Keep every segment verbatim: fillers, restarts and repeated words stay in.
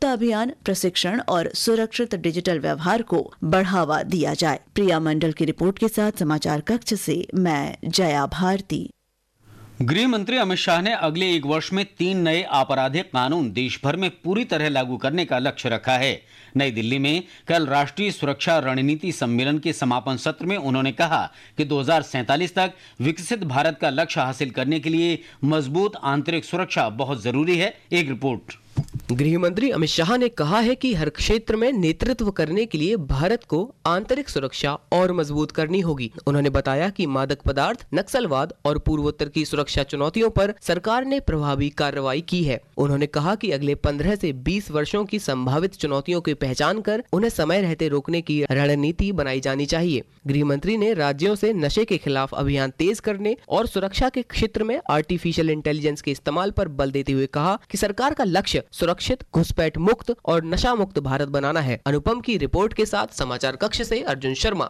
जागरूकता अभियान, प्रशिक्षण और सुरक्षित डिजिटल व्यवहार को बढ़ावा दिया जाए। प्रिया मंडल की रिपोर्ट के साथ समाचार कक्ष से मैं जया भारती। गृह मंत्री अमित शाह ने अगले एक वर्ष में तीन नए आपराधिक कानून देश भर में पूरी तरह लागू करने का लक्ष्य रखा है। नई दिल्ली में कल राष्ट्रीय सुरक्षा रणनीति सम्मेलन के समापन सत्र में उन्होंने कहा कि दो हज़ार सैंतालीस तक विकसित भारत का लक्ष्य हासिल करने के लिए मजबूत आंतरिक सुरक्षा बहुत जरूरी है। एक रिपोर्ट। गृह मंत्री अमित शाह ने कहा है कि हर क्षेत्र में नेतृत्व करने के लिए भारत को आंतरिक सुरक्षा और मजबूत करनी होगी। उन्होंने बताया कि मादक पदार्थ, नक्सलवाद और पूर्वोत्तर की सुरक्षा चुनौतियों पर सरकार ने प्रभावी कार्रवाई की है। उन्होंने कहा कि अगले पंद्रह से बीस वर्षों की संभावित चुनौतियों की पहचान कर उन्हें समय रहते रोकने की रणनीति बनाई जानी चाहिए। गृह मंत्री ने राज्यों से नशे के खिलाफ अभियान तेज करने और सुरक्षा के क्षेत्र में आर्टिफिशियल इंटेलिजेंस के इस्तेमाल पर बल देते हुए कहा कि सरकार का लक्ष्य सुरक्षित, घुसपैठ मुक्त और नशा मुक्त भारत बनाना है। अनुपम की रिपोर्ट के साथ समाचार कक्ष से अर्जुन शर्मा।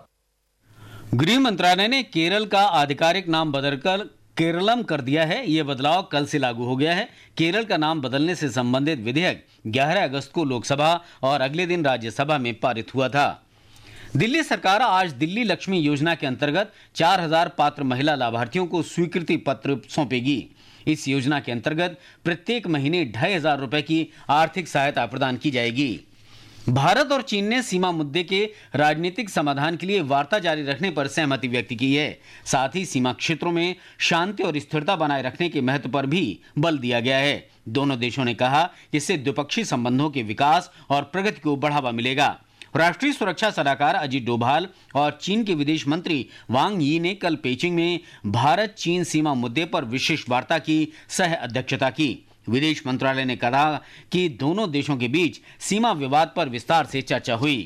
गृह मंत्रालय ने केरल का आधिकारिक नाम बदलकर केरलम कर दिया है। यह बदलाव कल से लागू हो गया है। केरल का नाम बदलने से संबंधित विधेयक ग्यारह अगस्त को लोकसभा और अगले दिन राज्यसभा में पारित हुआ था। दिल्ली सरकार आज दिल्ली लक्ष्मी योजना के अंतर्गत चार हज़ार पात्र महिला लाभार्थियों को स्वीकृति पत्र सौंपेगी। इस योजना के अंतर्गत प्रत्येक महीने ढाई हजार रुपए की आर्थिक सहायता प्रदान की जाएगी। भारत और चीन ने सीमा मुद्दे के राजनीतिक समाधान के लिए वार्ता जारी रखने पर सहमति व्यक्त की है। साथ ही सीमा क्षेत्रों में शांति और स्थिरता बनाए रखने के महत्व पर भी बल दिया गया है। दोनों देशों ने कहा कि इससे द्विपक्षीय संबंधों के विकास और प्रगति को बढ़ावा मिलेगा। राष्ट्रीय सुरक्षा सलाहकार अजीत डोभाल और चीन के विदेश मंत्री वांग यी ने कल पेचिंग में भारत चीन सीमा मुद्दे पर विशेष वार्ता की सह अध्यक्षता की। विदेश मंत्रालय ने कहा कि दोनों देशों के बीच सीमा विवाद पर विस्तार से चर्चा हुई।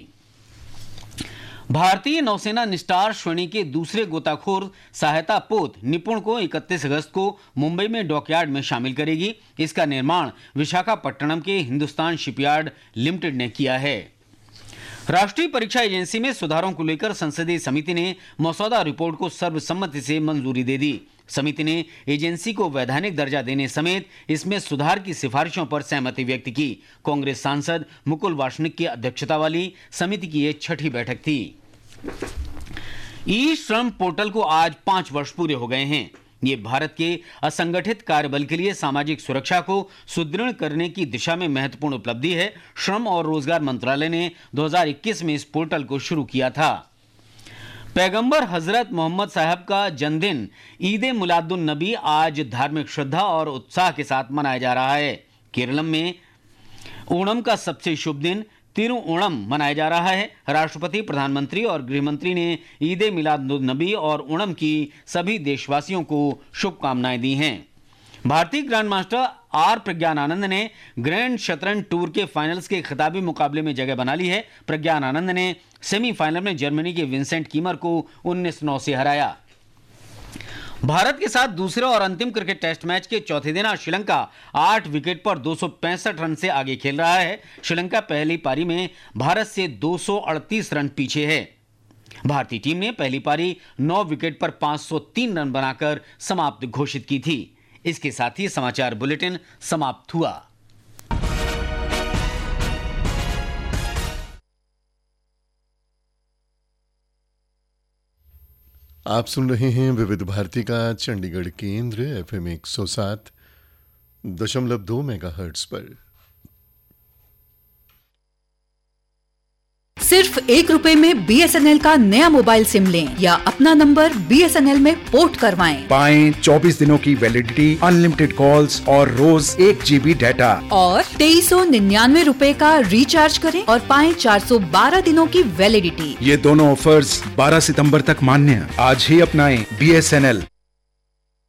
भारतीय नौसेना निस्टार श्रेणी के दूसरे गोताखोर सहायता पोत निपुण को इकतीस अगस्त को मुंबई में डॉकयार्ड में शामिल करेगी। इसका निर्माण विशाखापट्टनम के हिंदुस्तान शिपयार्ड लिमिटेड ने किया है। राष्ट्रीय परीक्षा एजेंसी में सुधारों को लेकर संसदीय समिति ने मसौदा रिपोर्ट को सर्वसम्मति से मंजूरी दे दी। समिति ने एजेंसी को वैधानिक दर्जा देने समेत इसमें सुधार की सिफारिशों पर सहमति व्यक्त की। कांग्रेस सांसद मुकुल वासनिक की अध्यक्षता वाली समिति की यह छठी बैठक थी। ई श्रम पोर्टल को आज पांच वर्ष पूरे हो गए हैं। ये भारत के असंगठित कार्यबल के लिए सामाजिक सुरक्षा को सुदृढ़ करने की दिशा में महत्वपूर्ण उपलब्धि है। श्रम और रोजगार मंत्रालय ने दो हज़ार इक्कीस में इस पोर्टल को शुरू किया था। पैगंबर हजरत मोहम्मद साहब का जन्मदिन ईद ए मिलादुन नबी आज धार्मिक श्रद्धा और उत्साह के साथ मनाया जा रहा है। केरलम में ओणम का सबसे शुभ दिन तिरुओणम मनाया जा रहा है। राष्ट्रपति, प्रधानमंत्री और गृहमंत्री ने ईद ए मिलादुन नबी और ओणम की सभी देशवासियों को शुभकामनाएं दी हैं। भारतीय ग्रैंड मास्टर आर प्रज्ञान आनंद ने ग्रैंड शतरंज टूर के फाइनल्स के खिताबी मुकाबले में जगह बना ली है। प्रज्ञान आनंद ने सेमीफाइनल में जर्मनी के विंसेंट कीमर को उन्नीस नौ से हराया। भारत के साथ दूसरे और अंतिम क्रिकेट टेस्ट मैच के चौथे दिन आज श्रीलंका आठ विकेट पर दो सौ पैंसठ रन से आगे खेल रहा है। श्रीलंका पहली पारी में भारत से दो सौ अड़तीस रन पीछे है। भारतीय टीम ने पहली पारी नौ विकेट पर पांच सौ तीन रन बनाकर समाप्त घोषित की थी। इसके साथ ही समाचार बुलेटिन समाप्त हुआ। आप सुन रहे हैं विविध भारती का चंडीगढ़ केंद्र एफएम एक सौ सात दशमलव दो मेगाहर्ट्ज पर। सिर्फ एक रुपए में बीएसएनएल का नया मोबाइल सिम लें या अपना नंबर बीएसएनएल में पोर्ट करवाएं। पाएं चौबीस दिनों की वैलिडिटी, अनलिमिटेड कॉल्स और रोज एक जीबी डाटा। और तेईस सौ निन्यानवे रूपए का रिचार्ज करें और पाएं चार सौ बारह दिनों की वैलिडिटी। ये दोनों ऑफर्स बारह सितंबर तक मान्य। आज ही अपनाएं बीएसएनएल।